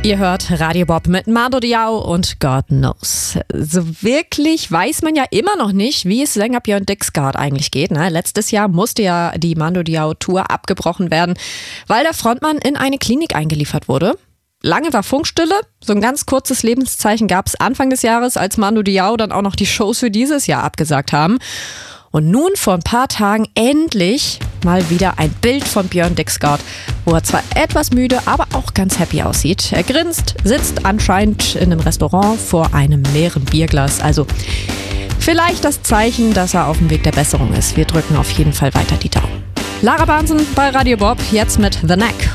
Ihr hört Radio Bob mit Mando Diao und God Knows. So wirklich weiß man ja immer noch nicht, wie es Sänger Björn Dixgard eigentlich geht. Ne? Letztes Jahr musste ja die Mando Diao Tour abgebrochen werden, weil der Frontmann in eine Klinik eingeliefert wurde. Lange war Funkstille. So ein ganz kurzes Lebenszeichen gab es Anfang des Jahres, als Mando Diao dann auch noch die Shows für dieses Jahr abgesagt haben. Und nun vor ein paar Tagen endlich mal wieder ein Bild von Björn Dixgard, wo er zwar etwas müde, aber auch ganz happy aussieht. Er grinst, sitzt anscheinend in einem Restaurant vor einem leeren Bierglas. Also vielleicht das Zeichen, dass er auf dem Weg der Besserung ist. Wir drücken auf jeden Fall weiter die Daumen. Lara Barnsen bei Radio Bob, jetzt mit The Knack